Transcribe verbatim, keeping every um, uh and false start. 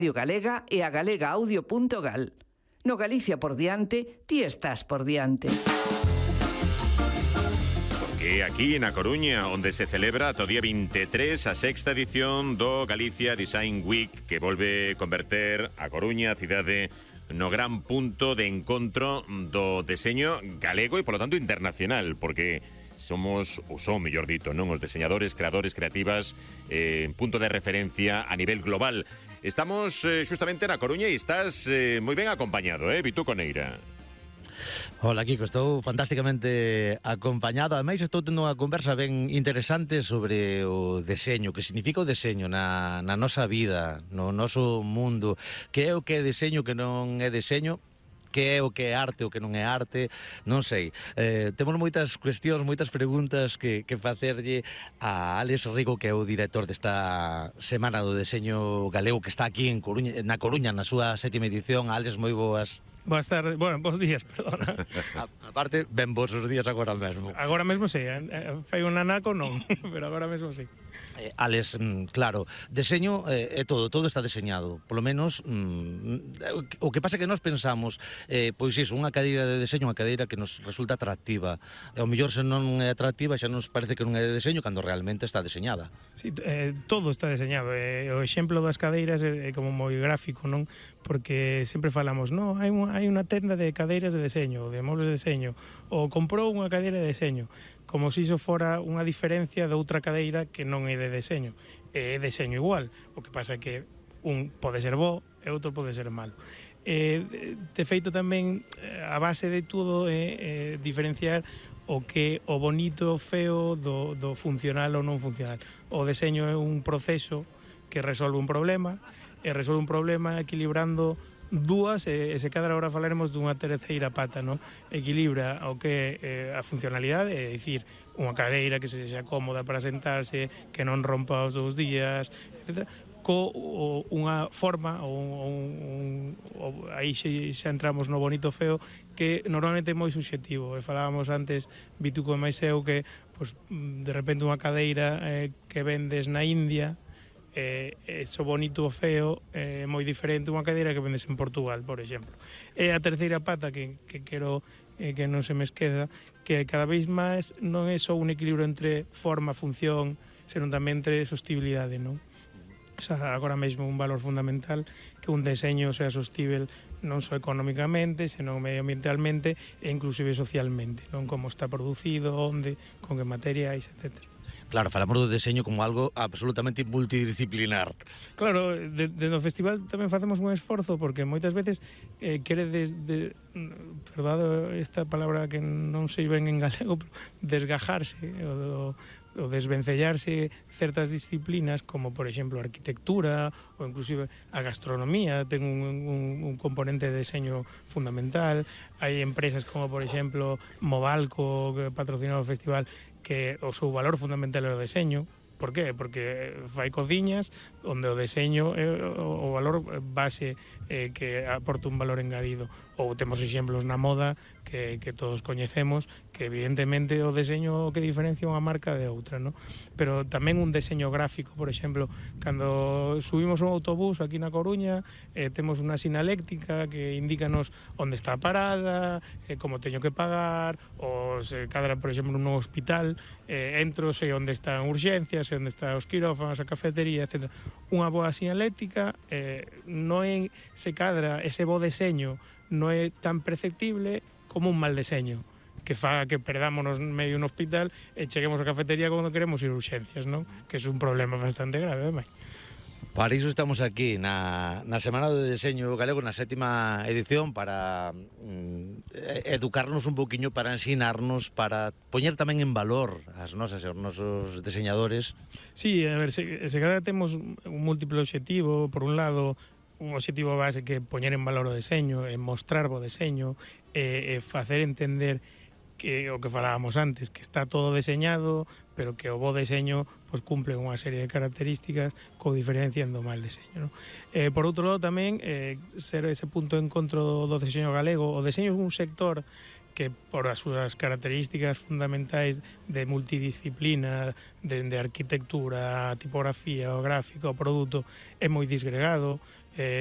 Radio Galega e a galega audio punto gal. No Galicia por diante, ti estás por diante. Porque aquí na Coruña, onde se celebra ata o día vinte e tres a sexta edición do Galicia Design Week, que volve converter a Coruña a cidade no gran punto de encontro do deseño galego e, polo tanto, internacional, porque somos, ou son, mellor dito, non os deseñadores, creadores, creativas, eh, punto de referencia a nivel global. Estamos eh, justamente na Coruña e estás eh, moi ben acompañado, eh, Vitu Coneira. Hola, Kiko, estou fantásticamente acompañado. Ademais, estou tendo unha conversa ben interesante sobre o deseño, que significa o deseño na, na nosa vida, no noso mundo, que é o que é deseño, que non é deseño, que é o que é arte, o que non é arte, non sei. Eh, temos moitas cuestións, moitas preguntas que, que facerlle a Álex Rigo, que é o director desta Semana do Deseño Galego, que está aquí en Coruña, na Coruña, na súa sétima edición. Álex, moi boas. Boas tardes, bueno, bons días, perdona. A, aparte, ben vos os días agora mesmo. Agora mesmo sí, eh, fai un anaco non, pero agora mesmo sí. Eh, Álex, mm, claro, deseño é eh, todo, todo está deseñado. Polo menos, mm, o que pasa é que nós pensamos, eh, pois iso, unha cadeira de deseño, unha cadeira que nos resulta atractiva. E ao mellor se non é atractiva xa nos parece que non é de deseño cando realmente está deseñada. Sí, eh, todo está deseñado. Eh, o exemplo das cadeiras é, é como moi gráfico, non? Porque sempre falamos, no, hai unha, hai unha tenda de cadeiras de deseño, de mobles de deseño, ou comprou unha cadeira de deseño, como se iso fora unha diferencia de outra cadeira que non é de deseño. É deseño igual, o que pasa é que un pode ser bo e outro pode ser malo. Eh, de feito tamén, a base de todo é eh, diferenciar o que o bonito o feo do, do funcional ou non funcional. O deseño é un proceso que resolve un problema, e resolve un problema equilibrando dúas, e, e se cada hora falaremos dunha terceira pata, non? Equilibra o que é a funcionalidade, é dicir, unha cadeira que sexa cómoda para sentarse, que non rompa os dous días, etcétera, co o, unha forma ou un, un, o, aí xa, xa entramos no bonito feo, que normalmente é moi subxetivo. E falábamos antes, Vituco e máis eu, que pues, de repente unha cadeira eh, que vendes na India, eh, eso bonito o feo é eh, moi diferente unha cadeira que vendes en Portugal, por exemplo. E a terceira pata que, que quero eh, que non se me esqueza, que cada vez máis non é só un equilibrio entre forma, función, senón tamén entre sostibilidade, non? O sea, agora mesmo un valor fundamental que un deseño sea sostível non só económicamente, senón medioambientalmente e inclusive socialmente, non? Como está producido, onde, con que materiais, etcétera. Claro, falamos do deseño como algo absolutamente multidisciplinar. Claro, de, de no festival tamén facemos un esforzo, porque moitas veces eh, quere des, de, perdado esta palabra que non sei ben en galego, pero desgajarse o, o desvencellarse certas disciplinas, como por exemplo a arquitectura ou inclusive a gastronomía, ten un, un, un componente de deseño fundamental. Hai empresas como por exemplo Movalco, que patrocina o festival, que o seu valor fundamental é o deseño. Por qué? Porque fai cociñas onde o deseño é o valor base eh, que aporta un valor engadido. Ou temos exemplos na moda que, que todos coñecemos, que evidentemente o deseño o que diferencia unha marca de outra, ¿no? Pero tamén un deseño gráfico, por exemplo, cando subimos un autobús aquí na Coruña, eh, temos unha sinaléctica que indícanos onde está a parada, eh, como teño que pagar, ou se cadra, por exemplo, nun hospital, eh, entro, sei onde están urxencias, sei onde están os quirófanos, a cafetería, etcétera. Unha boa sinaléctica eh, non é, se cadra ese bo deseño, non é tan perceptible como un mal deseño, que faga que perdámonos medio un hospital e cheguemos á cafetería cando queremos ir a urxencias, non? Que é un problema bastante grave, ademais. Para iso estamos aquí na, na Semana do Deseño Galego, na sétima edición, para mm, educarnos un poquinho, para ensinarnos, para poñer tamén en valor as nosas e os nosos deseñadores. Sí, a ver, se, se cada temos un múltiple obxectivo. Por un lado, un obxectivo base que poñer en valor o deseño, e mostrar o deseño, e, e facer entender que o que falábamos antes, que está todo deseñado, pero que o bo deseño pues, cumple unha serie de características co diferencian do mal deseño, ¿no? Eh, por outro lado tamén, eh, ser ese punto de encontro do deseño galego. O deseño é un sector que por as súas características fundamentais de multidisciplina, de, de arquitectura, tipografía, o gráfico, o produto, é moi disgregado.